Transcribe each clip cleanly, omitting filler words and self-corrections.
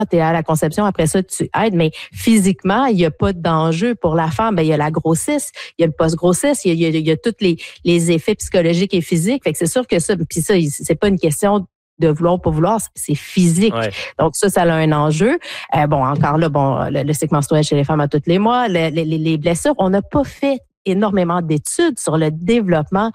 tu es à la conception, après ça, tu aides, mais physiquement, il n'y a pas d'enjeu pour la femme. Ben, il y a la grossesse, il y a le post-grossesse, il y a tous les effets psychologiques et physiques. Fait que c'est sûr que ça, puis ça, c'est pas une question de vouloir ou pas vouloir, c'est physique. Ouais. Donc ça a un enjeu. Encore là, le cycle menstruel chez les femmes à tous les mois, les blessures, on n'a pas fait énormément d'études sur le développement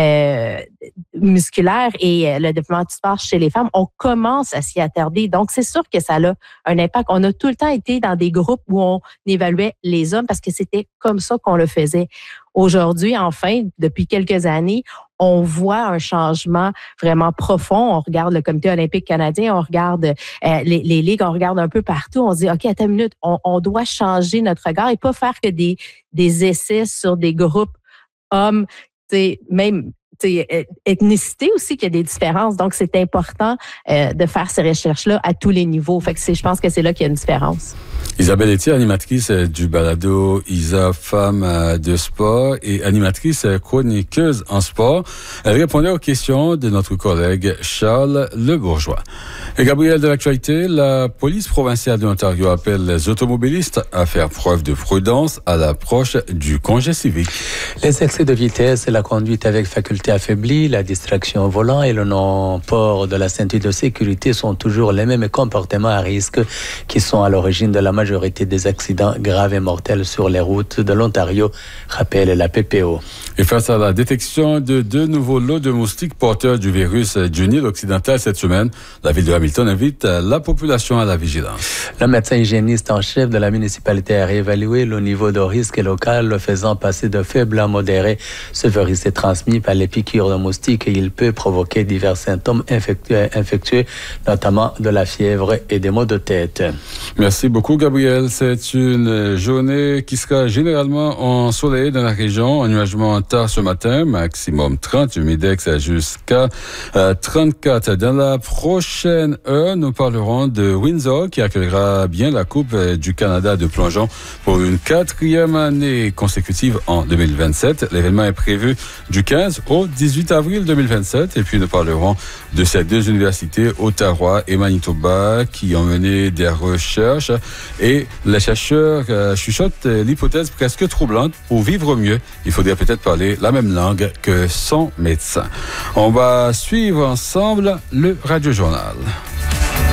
musculaire et le développement du sport chez les femmes. On commence à s'y attarder. Donc, c'est sûr que ça a un impact. On a tout le temps été dans des groupes où on évaluait les hommes parce que c'était comme ça qu'on le faisait. Aujourd'hui, enfin, depuis quelques années, on voit un changement vraiment profond. On regarde le Comité olympique canadien, on regarde les ligues, on regarde un peu partout. On se dit, OK, attends une minute, on doit changer notre regard et pas faire que des essais sur des groupes hommes, même ethnicité aussi, qu'il y a des différences. Donc, c'est important de faire ces recherches-là à tous les niveaux. Fait que je pense que c'est là qu'il y a une différence. Isabelle Etier, animatrice du balado Isa Femmes de sport et animatrice chroniqueuse en sport. Elle répondait aux questions de notre collègue Charles Le Bourgeois. Et Gabriel, de l'actualité, la police provinciale de l'Ontario appelle les automobilistes à faire preuve de prudence à l'approche du congé civique. Les excès de vitesse, la conduite avec faculté affaiblie, la distraction au volant et le non-port de la ceinture de sécurité sont toujours les mêmes comportements à risque qui sont à l'origine de la majorité des accidents graves et mortels sur les routes de l'Ontario, rappelle la PPO. Et face à la détection de 2 nouveaux lots de moustiques porteurs du virus du Nil occidental cette semaine, la ville de Hamilton invite la population à la vigilance. Le médecin hygiéniste en chef de la municipalité a réévalué le niveau de risque local, le faisant passer de faible à modéré. Ce virus est transmis par les piqûres de moustiques et il peut provoquer divers symptômes infectieux, notamment de la fièvre et des maux de tête. Merci beaucoup, Gabriel. C'est une journée qui sera généralement ensoleillée dans la région, en nuagement tard ce matin, maximum 30, humidex jusqu'à 34. Dans la prochaine heure, nous parlerons de Windsor qui accueillera bien la Coupe du Canada de plongeon pour une 4e année consécutive en 2027. L'événement est prévu du 15 au 18 avril 2027. Et puis nous parlerons de ces 2 universités, Ottawa et Manitoba, qui ont mené des recherches et les chercheurs chuchotent l'hypothèse presque troublante. Pour vivre mieux, il faudrait peut-être parler la même langue que son médecin. On va suivre ensemble le Radio Journal.